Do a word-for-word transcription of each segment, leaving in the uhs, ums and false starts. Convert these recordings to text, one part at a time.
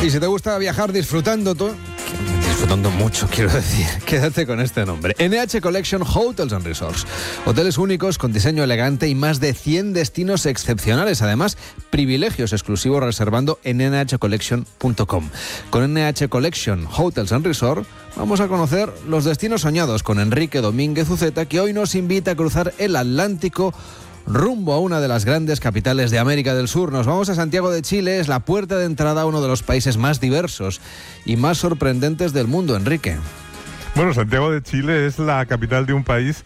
Y si te gusta viajar disfrutando todo, disfrutando mucho, quiero decir, quédate con este nombre. N H Collection Hotels and Resorts. Hoteles únicos con diseño elegante y más de cien destinos excepcionales. Además, privilegios exclusivos reservando en N H collection punto com. Con N H Collection Hotels and Resorts vamos a conocer los destinos soñados con Enrique Domínguez Uceta, que hoy nos invita a cruzar el Atlántico rumbo a una de las grandes capitales de América del Sur. Nos vamos a Santiago de Chile, es la puerta de entrada a uno de los países más diversos y más sorprendentes del mundo, Enrique. Bueno, Santiago de Chile es la capital de un país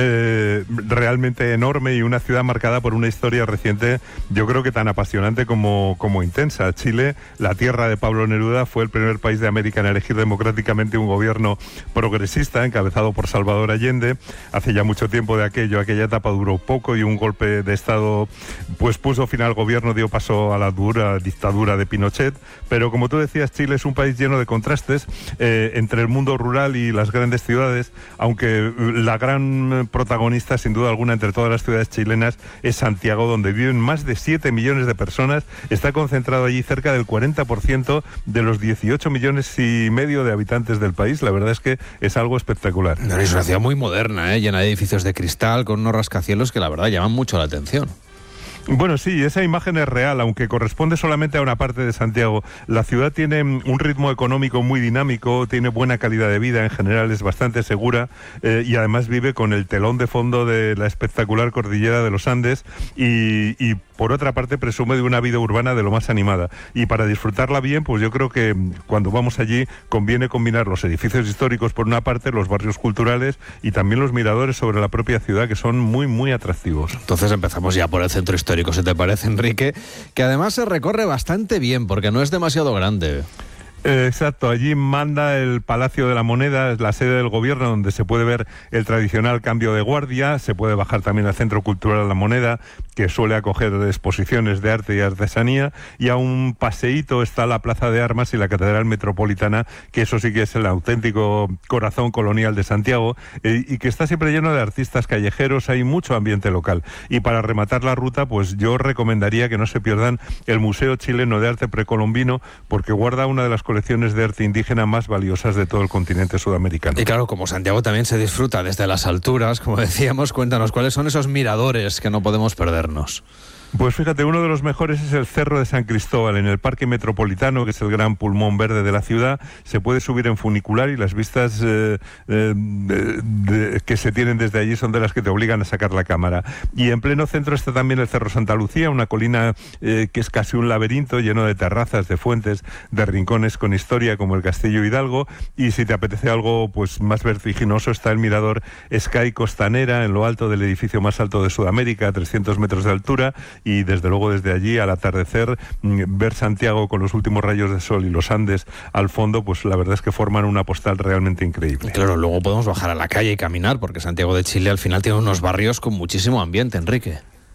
eh, realmente enorme y una ciudad marcada por una historia reciente, yo creo que tan apasionante como, como intensa. Chile, la tierra de Pablo Neruda, fue el primer país de América en elegir democráticamente un gobierno progresista encabezado por Salvador Allende. Hace ya mucho tiempo de aquello, aquella etapa duró poco y un golpe de Estado pues puso fin al gobierno, dio paso a la dura dictadura de Pinochet. Pero como tú decías, Chile es un país lleno de contrastes eh, entre el mundo rural y las grandes ciudades, aunque la gran protagonista, sin duda alguna, entre todas las ciudades chilenas es Santiago, donde viven más de siete millones de personas. Está concentrado allí cerca del cuarenta por ciento de los dieciocho millones y medio de habitantes del país. La verdad es que es algo espectacular. Es una ciudad muy moderna, ¿eh? Llena de edificios de cristal, con unos rascacielos que la verdad llaman mucho la atención. Bueno, sí, esa imagen es real, aunque corresponde solamente a una parte de Santiago. La ciudad tiene un ritmo económico muy dinámico, tiene buena calidad de vida, en general es bastante segura eh, y además vive con el telón de fondo de la espectacular cordillera de los Andes y, y por otra parte presume de una vida urbana de lo más animada. Y para disfrutarla bien, pues yo creo que cuando vamos allí conviene combinar los edificios históricos por una parte, los barrios culturales y también los miradores sobre la propia ciudad, que son muy, muy atractivos. Entonces empezamos ya por el centro histórico, ¿se te parece, Enrique? Que además se recorre bastante bien porque no es demasiado grande. Eh, exacto, allí manda el Palacio de la Moneda, es la sede del gobierno donde se puede ver el tradicional cambio de guardia. Se puede bajar también al Centro Cultural La Moneda, que suele acoger exposiciones de arte y artesanía, y a un paseíto está la Plaza de Armas y la Catedral Metropolitana, que eso sí que es el auténtico corazón colonial de Santiago, eh, y que está siempre lleno de artistas callejeros. Hay mucho ambiente local. Y para rematar la ruta, pues yo recomendaría que no se pierdan el Museo Chileno de Arte Precolombino, porque guarda una de las colecciones de arte indígena más valiosas de todo el continente sudamericano. Y claro, como Santiago también se disfruta desde las alturas, como decíamos, cuéntanos cuáles son esos miradores que no podemos perdernos. Pues fíjate, uno de los mejores es el Cerro de San Cristóbal, en el Parque Metropolitano, que es el gran pulmón verde de la ciudad. Se puede subir en funicular y las vistas eh, eh, de, de, que se tienen desde allí son de las que te obligan a sacar la cámara. Y en pleno centro está también el Cerro Santa Lucía, una colina eh, que es casi un laberinto lleno de terrazas, de fuentes, de rincones con historia como el Castillo Hidalgo. Y si te apetece algo pues más vertiginoso, está el mirador Sky Costanera, en lo alto del edificio más alto de Sudamérica, a trescientos metros de altura. Y desde luego desde allí al atardecer ver Santiago con los últimos rayos de sol y los Andes al fondo, pues la verdad es que forman una postal realmente increíble. Claro, luego podemos bajar a la calle y caminar, porque Santiago de Chile al final tiene unos barrios con muchísimo ambiente, Enrique.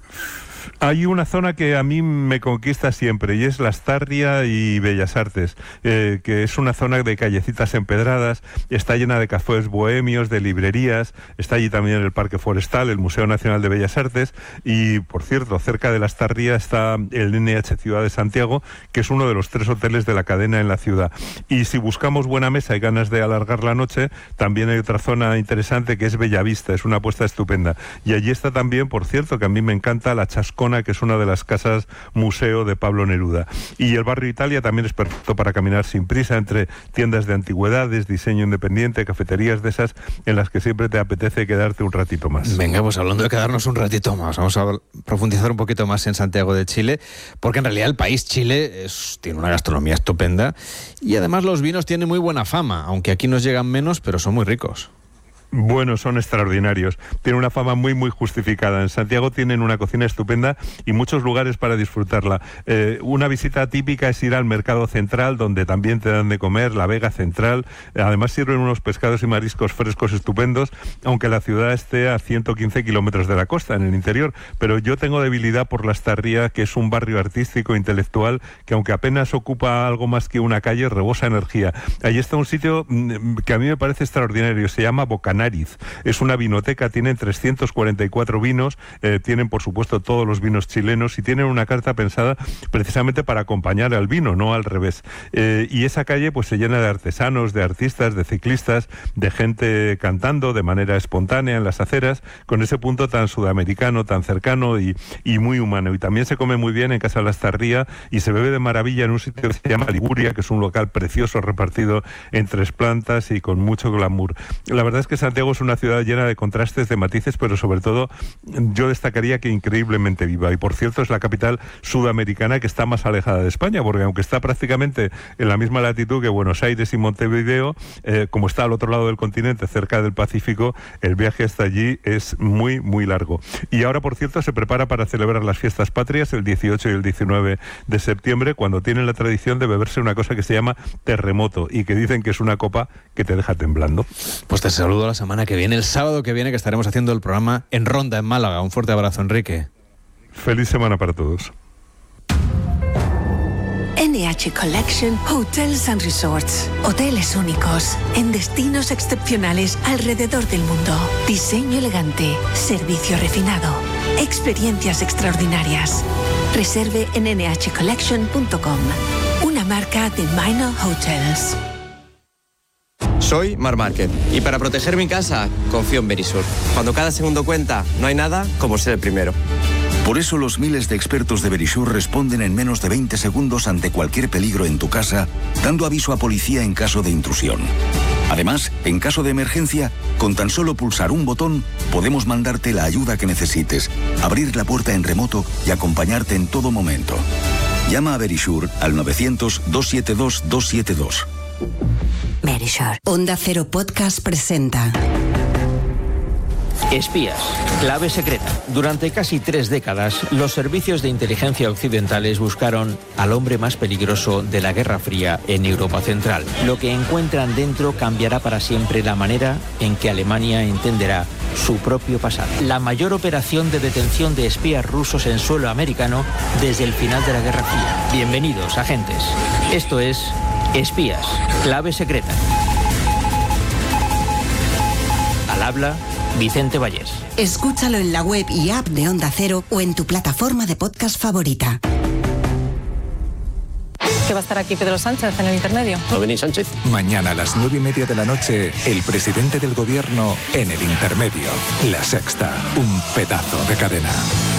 Hay una zona que a mí me conquista siempre y es Lastarria y Bellas Artes, eh, que es una zona de callecitas empedradas, está llena de cafés bohemios, de librerías, está allí también el Parque Forestal, el Museo Nacional de Bellas Artes y, por cierto, cerca de Lastarria está el N H Ciudad de Santiago, que es uno de los tres hoteles de la cadena en la ciudad. Y si buscamos buena mesa y ganas de alargar la noche, también hay otra zona interesante que es Bellavista, es una apuesta estupenda. Y allí está también, por cierto, que a mí me encanta la Chascona, que es una de las casas museo de Pablo Neruda. Y el barrio Italia también es perfecto para caminar sin prisa entre tiendas de antigüedades, diseño independiente, cafeterías de esas en las que siempre te apetece quedarte un ratito más. Venga, pues hablando de quedarnos un ratito más, vamos a profundizar un poquito más en Santiago de Chile, porque en realidad el país Chile es, tiene una gastronomía estupenda y además los vinos tienen muy buena fama, aunque aquí nos llegan menos, pero son muy ricos. Bueno, son extraordinarios. Tienen una fama muy, muy justificada. En Santiago tienen una cocina estupenda y muchos lugares para disfrutarla. Eh, una visita típica es ir al Mercado Central, donde también te dan de comer, la Vega Central. Además sirven unos pescados y mariscos frescos estupendos, aunque la ciudad esté a ciento quince kilómetros de la costa, en el interior. Pero yo tengo debilidad por Lastarria, que es un barrio artístico, intelectual, que aunque apenas ocupa algo más que una calle, rebosa energía. Allí está un sitio que a mí me parece extraordinario. Se llama Bocanera. Anariz. Es una vinoteca, tienen trescientos cuarenta y cuatro vinos, eh, tienen por supuesto todos los vinos chilenos y tienen una carta pensada precisamente para acompañar al vino, no al revés. Eh, y esa calle pues se llena de artesanos, de artistas, de ciclistas, de gente cantando de manera espontánea en las aceras, con ese punto tan sudamericano, tan cercano y, y muy humano. Y también se come muy bien en Casa Lastarría y se bebe de maravilla en un sitio que se llama Liguria, que es un local precioso repartido en tres plantas y con mucho glamour. La verdad es que Santiago es una ciudad llena de contrastes, de matices, pero sobre todo yo destacaría que increíblemente viva. Y por cierto es la capital sudamericana que está más alejada de España, porque aunque está prácticamente en la misma latitud que Buenos Aires y Montevideo, eh, como está al otro lado del continente, cerca del Pacífico, el viaje hasta allí es muy, muy largo. Y ahora, por cierto, se prepara para celebrar las fiestas patrias el dieciocho y el diecinueve de septiembre, cuando tienen la tradición de beberse una cosa que se llama terremoto y que dicen que es una copa que te deja temblando. Pues te saludo la semana que viene, el sábado que viene, que estaremos haciendo el programa en Ronda, en Málaga. Un fuerte abrazo, Enrique. Feliz semana para todos. N H Collection Hotels and Resorts. Hoteles únicos en destinos excepcionales alrededor del mundo. Diseño elegante, servicio refinado, experiencias extraordinarias. Reserve en ene hache collection punto com. Una marca de Minor Hotels. Soy Mar Márquez y para proteger mi casa confío en Verisur. Cuando cada segundo cuenta, no hay nada como ser el primero. Por eso los miles de expertos de Verisur responden en menos de veinte segundos ante cualquier peligro en tu casa, dando aviso a policía en caso de intrusión. Además, en caso de emergencia, con tan solo pulsar un botón, podemos mandarte la ayuda que necesites, abrir la puerta en remoto y acompañarte en todo momento. Llama a Verisur al novecientos, doscientos setenta y dos, doscientos setenta y dos. Verisur. Onda Cero Podcast presenta Espías, clave secreta. Durante casi tres décadas, los servicios de inteligencia occidentales buscaron al hombre más peligroso de la Guerra Fría en Europa Central. Lo que encuentran dentro cambiará para siempre la manera en que Alemania entenderá su propio pasado. La mayor operación de detención de espías rusos en suelo americano desde el final de la Guerra Fría. Bienvenidos, agentes. Esto es Espías, clave secreta. Al habla Vicente Vallés. Escúchalo en la web y app de Onda Cero o en tu plataforma de podcast favorita. ¿Que va a estar aquí Pedro Sánchez en el intermedio? ¿No venís, Sánchez? Mañana a las nueve y media de la noche, el presidente del gobierno en el intermedio. La Sexta, un pedazo de cadena.